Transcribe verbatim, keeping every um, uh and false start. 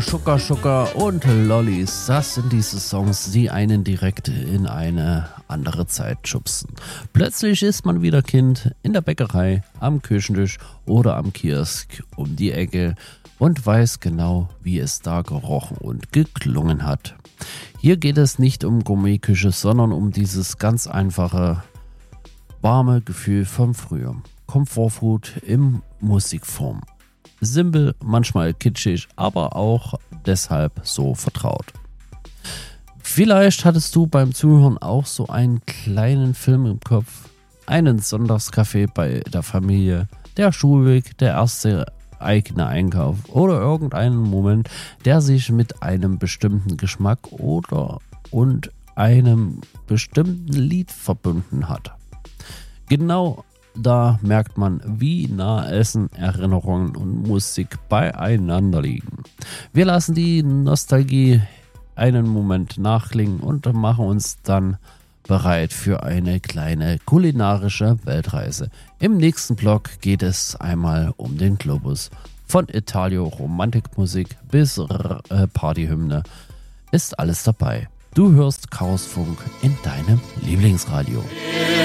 Schucker Schucker und Lollis, das sind diese Songs, die einen direkt in eine andere Zeit schubsen. Plötzlich ist man wieder Kind in der Bäckerei, am Küchentisch oder am Kiosk um die Ecke und weiß genau, wie es da gerochen und geklungen hat. Hier geht es nicht um Gourmetküche, sondern um dieses ganz einfache, warme Gefühl vom Frühjahr. Komfortfood in Musikform. Simpel, manchmal kitschig, aber auch deshalb so vertraut. Vielleicht hattest du beim Zuhören auch so einen kleinen Film im Kopf, einen Sonntagskaffee bei der Familie, der Schulweg, der erste eigene Einkauf oder irgendeinen Moment, der sich mit einem bestimmten Geschmack oder und einem bestimmten Lied verbunden hat. Genau da merkt man, wie nah Essen, Erinnerungen und Musik beieinander liegen. Wir lassen die Nostalgie einen Moment nachklingen und machen uns dann bereit für eine kleine kulinarische Weltreise. Im nächsten Block geht es einmal um den Globus. Von Italio Romantikmusik bis äh, Partyhymne ist alles dabei. Du hörst Chaosfunk in deinem Lieblingsradio.